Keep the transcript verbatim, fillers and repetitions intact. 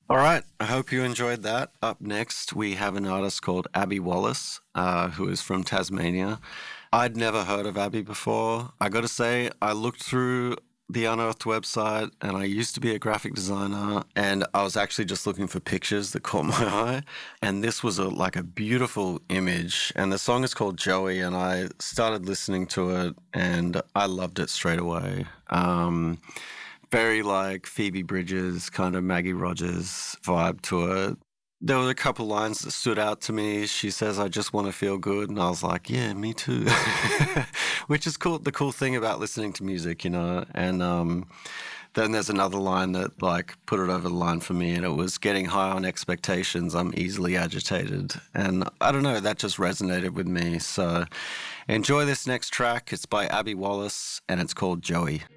All right. I hope you enjoyed that. Up next, we have an artist called Abby Wallace, uh, who is from Tasmania. I'd never heard of Abby before. I got to say, I looked through the Unearthed website and I used to be a graphic designer and I was actually just looking for pictures that caught my eye. And this was a, like a beautiful image. And the song is called Joey and I started listening to it and I loved it straight away. Um, very like Phoebe Bridges, kind of Maggie Rogers vibe to it. There were a couple lines that stood out to me. She says, I just want to feel good. And I was like, yeah, me too. Which is cool. The cool thing about listening to music, you know. And um, then there's another line that like put it over the line for me. And it was getting high on expectations. I'm easily agitated. And I don't know, that just resonated with me. So enjoy this next track. It's by Abby Wallace and it's called Joey.